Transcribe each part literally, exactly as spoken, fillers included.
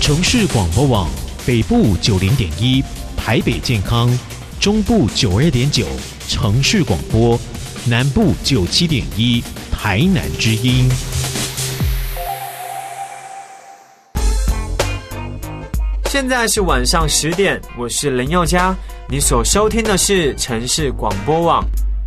城市广播网北部九零点一，台北健康，中部九二点九，城市广播，南部九七点一，台南之音。 现在是晚上十点，我是林宥嘉，你所收听的是城市广播网。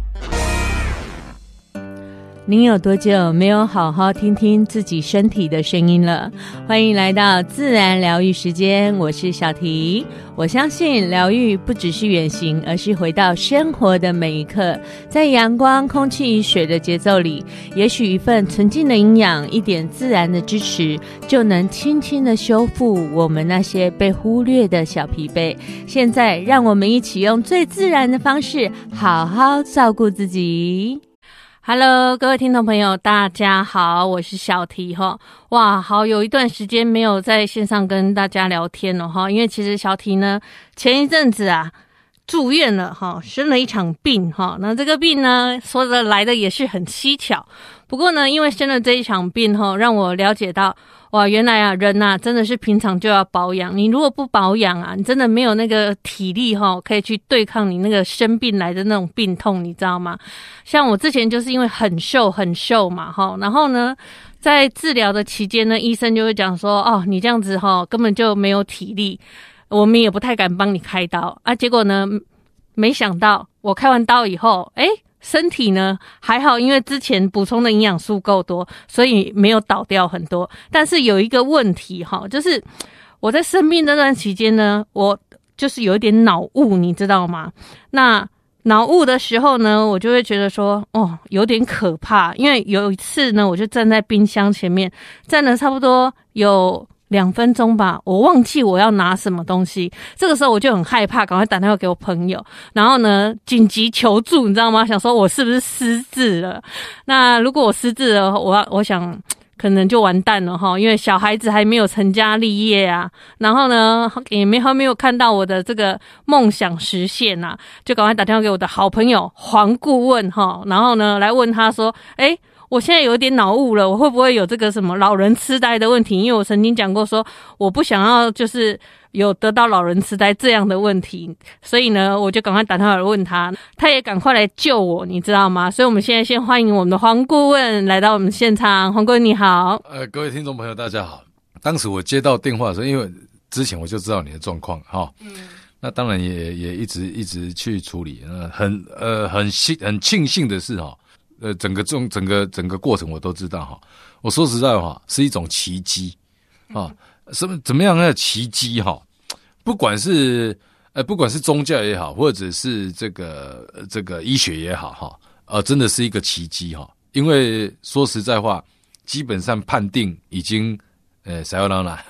您有多久没有好好听听自己身体的声音了？欢迎来到自然疗愈时间，我是小提。我相信疗愈不只是远行，而是回到生活的每一刻，在阳光、空气、水的节奏里，也许一份纯净的营养，一点自然的支持，就能轻轻的修复我们那些被忽略的小疲惫。现在让我们一起用最自然的方式，好好照顾自己。Hello， 各位听众朋友，大家好，我是小提哈。哇，好，有一段时间没有在线上跟大家聊天了哈，因为其实小提呢，前一阵子啊住院了哈，生了一场病哈。那这个病呢，说的来的也是很蹊跷。不过呢，因为生了这一场病哈，让我了解到，哇，原来啊，人啊真的是平常就要保养。你如果不保养啊，你真的没有那个体力哈，可以去对抗你那个生病来的那种病痛，你知道吗？像我之前就是因为很瘦很瘦嘛哈，然后呢，在治疗的期间呢，医生就会讲说，哦，你这样子哈，根本就没有体力，我们也不太敢帮你开刀啊。结果呢，没想到我开完刀以后，诶身体呢还好，因为之前补充的营养素够多，所以没有倒掉很多。但是有一个问题哈，就是我在生病这段期间呢，我就是有一点脑雾，你知道吗？那脑雾的时候呢，我就会觉得说，哦，有点可怕。因为有一次呢，我就站在冰箱前面，站了差不多有两分钟吧，我忘记我要拿什么东西。这个时候我就很害怕，赶快打电话给我朋友，然后呢紧急求助，你知道吗？想说我是不是失智了？那如果我失智了，我我想可能就完蛋了齁，因为小孩子还没有成家立业啊，然后呢也没还没有看到我的这个梦想实现啊，就赶快打电话给我的好朋友黄顾问齁，然后呢来问他说，诶我现在有点脑雾了，我会不会有这个什么老人痴呆的问题？因为我曾经讲过说，我不想要就是有得到老人痴呆这样的问题，所以呢，我就赶快打电话来问他，他也赶快来救我，你知道吗？所以我们现在先欢迎我们的黄顾问来到我们现场。黄顾问你好。 呃，各位听众朋友大家好。当时我接到电话的时候，因为之前我就知道你的状况哈，嗯，那当然也也一直一直去处理，呃，很呃很幸很庆幸的是哈。呃，整个整整个整个过程我都知道哈。我说实在话，是一种奇迹啊！什么怎么样的奇迹哈？不管是呃，不管是宗教也好，或者是这个这个医学也好哈，呃，真的是一个奇迹哈。因为说实在话，基本上判定已经呃，啥要让啦，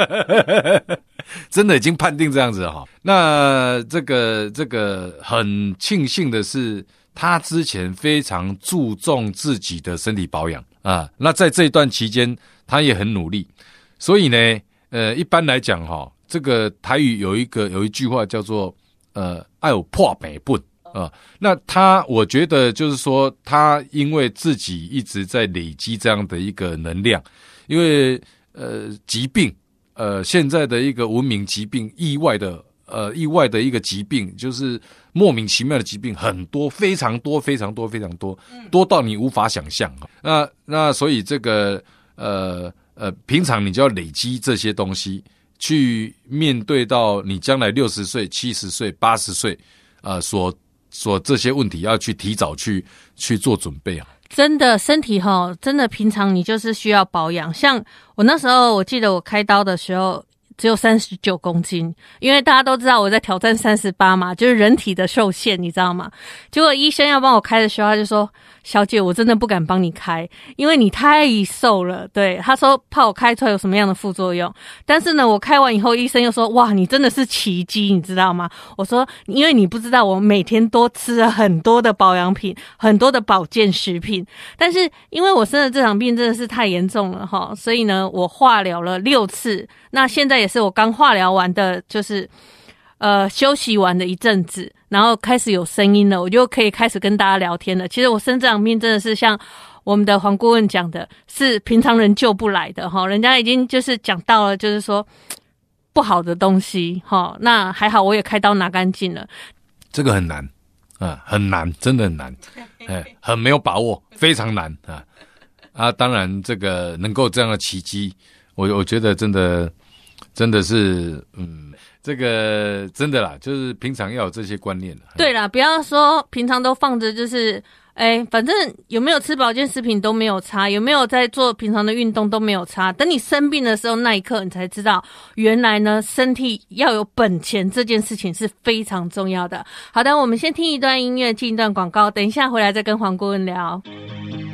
真的已经判定这样子哈。那这个这个很庆幸的是，他之前非常注重自己的身体保养啊，那在这一段期间，他也很努力。所以呢，呃，一般来讲哈，这个台语有一个有一句话叫做呃，爱有破病本啊。那他我觉得就是说，他因为自己一直在累积这样的一个能量，因为呃疾病，呃现在的一个文明疾病，意外的。呃，意外的一个疾病，就是莫名其妙的疾病很多，非常多，非常多，非常多，多到你无法想象。那那所以这个呃呃，平常你就要累积这些东西，去面对到你将来六十岁、七十岁、八十岁，呃，所所这些问题要去提早去去做准备啊。 真的身体齁，真的平常你就是需要保养。像我那时候，我记得我开刀的时候。只有三十九公斤，因为大家都知道我在挑战三十八嘛，就是人体的受限，你知道吗？结果医生要帮我开的时候，他就说：“小姐，我真的不敢帮你开，因为你太瘦了。”对，他说怕我开出来有什么样的副作用。但是呢，我开完以后，医生又说：“哇，你真的是奇迹，你知道吗？”我说：“因为你不知道，我每天都吃了很多的保养品，很多的保健食品。但是因为我生的这场病真的是太严重了哈，所以呢，我化疗了六次。那现在也是我刚化疗完的，就是呃休息完的一阵子，然后开始有声音了，我就可以开始跟大家聊天了。其实我生这场病真的是像我们的黄顾问讲的是平常人救不来的哈，人家已经就是讲到了，就是说不好的东西哈，那还好我也开刀拿干净了。 这个很难啊，很难，真的很难，哎，很没有把握，非常难啊啊！当然，这个能够这样的奇迹，我我觉得真的真的是嗯。这个真的啦，就是平常要有这些观念。 对啦，不要说平常都放着，就是哎，反正有没有吃保健食品都没有差，有没有在做平常的运动都没有差。等你生病的时候，那一刻你才知道，原来呢，身体要有本钱这件事情是非常重要的。好的，我们先听一段音乐，进一段广告，等一下回来再跟黄顾问聊。